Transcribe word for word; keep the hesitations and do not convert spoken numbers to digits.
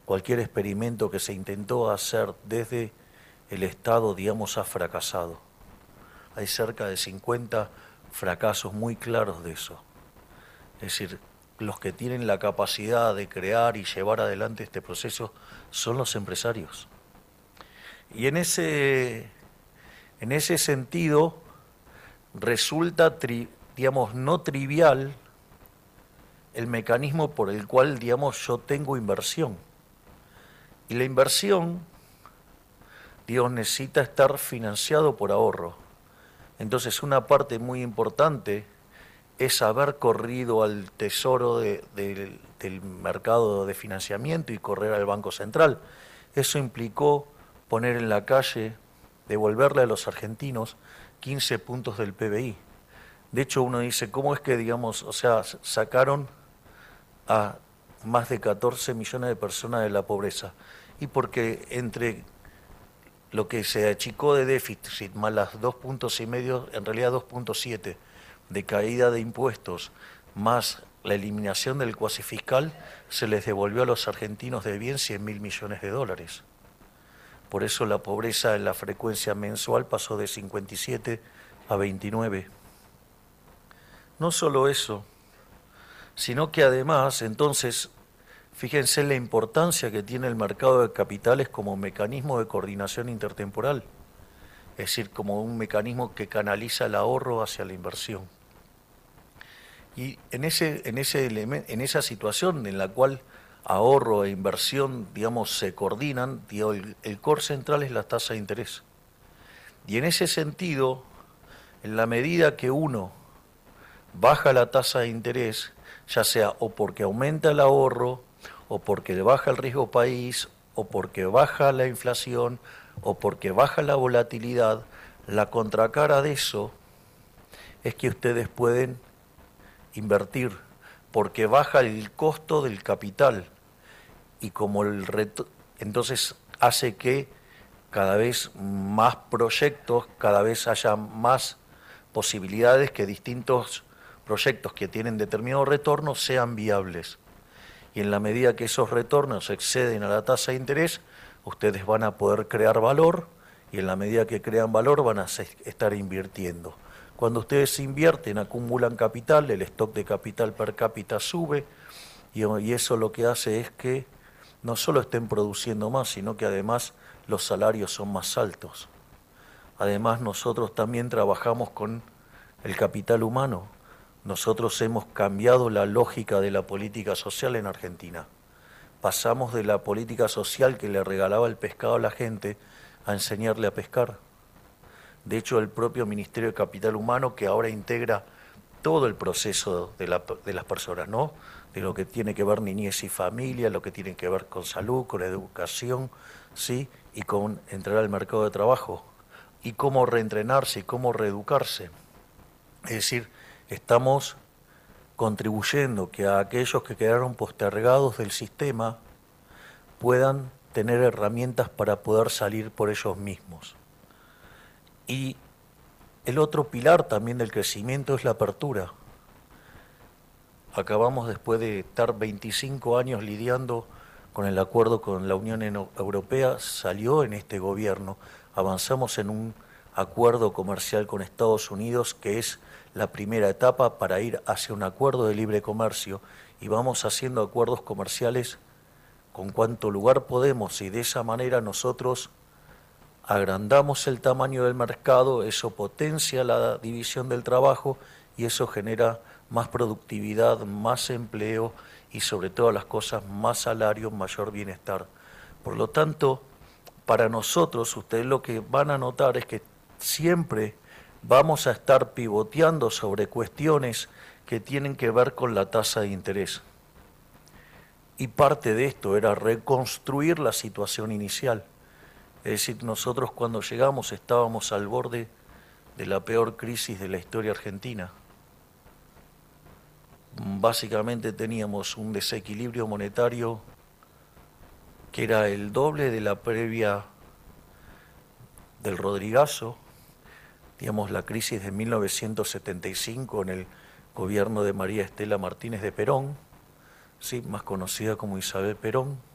cualquier experimento que se intentó hacer desde el Estado, digamos, ha fracasado. Hay cerca de cincuenta fracasos muy claros de eso. Es decir, los que tienen la capacidad de crear y llevar adelante este proceso son los empresarios. Y en ese, en ese sentido resulta, tri, digamos, no trivial el mecanismo por el cual, digamos, yo tengo inversión. Y la inversión, Dios, necesita estar financiado por ahorro. Entonces, una parte muy importante es haber corrido al tesoro de, de, del mercado de financiamiento y correr al Banco Central. Eso implicó poner en la calle, devolverle a los argentinos quince puntos del P B I. De hecho, uno dice, ¿cómo es que, digamos, o sea, sacaron a más de catorce millones de personas de la pobreza? Y porque entre lo que se achicó de déficit más las dos puntos y medio, en realidad dos punto siete de caída de impuestos, más la eliminación del cuasi fiscal, se les devolvió a los argentinos de bien cien mil millones de dólares. Por eso la pobreza en la frecuencia mensual pasó de cincuenta y siete a veintinueve. No solo eso, sino que además, entonces, fíjense la importancia que tiene el mercado de capitales como mecanismo de coordinación intertemporal, es decir, como un mecanismo que canaliza el ahorro hacia la inversión. Y en, ese, en, ese elemento, en esa situación en la cual ahorro e inversión, digamos, se coordinan, digo, el, el core central es la tasa de interés. Y en ese sentido, en la medida que uno baja la tasa de interés, ya sea o porque aumenta el ahorro, o porque baja el riesgo país, o porque baja la inflación, o porque baja la volatilidad, la contracara de eso es que ustedes pueden invertir, porque baja el costo del capital, y como el reto, entonces hace que cada vez más proyectos, cada vez haya más posibilidades que distintos proyectos que tienen determinado retorno sean viables. Y en la medida que esos retornos exceden a la tasa de interés, ustedes van a poder crear valor, y en la medida que crean valor van a estar invirtiendo. Cuando ustedes invierten, acumulan capital, el stock de capital per cápita sube, y, y eso lo que hace es que no solo estén produciendo más, sino que además los salarios son más altos. Además, nosotros también trabajamos con el capital humano. Nosotros hemos cambiado la lógica de la política social en Argentina. Pasamos de la política social que le regalaba el pescado a la gente a enseñarle a pescar. De hecho, el propio Ministerio de Capital Humano, que ahora integra todo el proceso de, la, de las personas, ¿no? De lo que tiene que ver niñez y familia, lo que tiene que ver con salud, con educación, ¿sí? Y con entrar al mercado de trabajo, y cómo reentrenarse y cómo reeducarse. Es decir, estamos contribuyendo que a aquellos que quedaron postergados del sistema puedan tener herramientas para poder salir por ellos mismos. Y el otro pilar también del crecimiento es la apertura. Acabamos, después de estar veinticinco años lidiando con el acuerdo con la Unión Europea, salió en este gobierno, avanzamos en un acuerdo comercial con Estados Unidos, que es la primera etapa para ir hacia un acuerdo de libre comercio, y vamos haciendo acuerdos comerciales con cuanto lugar podemos, y de esa manera nosotros agrandamos el tamaño del mercado, eso potencia la división del trabajo, y eso genera más productividad, más empleo, y sobre todas las cosas más salario, mayor bienestar. Por lo tanto, para nosotros, ustedes lo que van a notar es que siempre vamos a estar pivoteando sobre cuestiones que tienen que ver con la tasa de interés. Y parte de esto era reconstruir la situación inicial. Es decir, nosotros cuando llegamos estábamos al borde de la peor crisis de la historia argentina. Básicamente teníamos un desequilibrio monetario que era el doble de la previa del Rodrigazo, digamos la crisis de mil novecientos setenta y cinco en el gobierno de María Estela Martínez de Perón, ¿sí? Más conocida como Isabel Perón.